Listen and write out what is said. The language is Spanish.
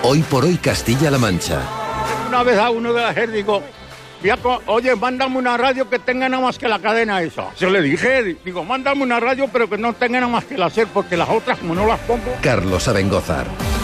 Hoy por hoy Castilla-La Mancha. Una vez a uno de la SER digo, oye, mándame una radio que tenga nada más que la cadena esa. Yo le dije, digo, mándame una radio pero que no tenga nada más que la SER, porque las otras como no las pongo. Carlos Abengózar.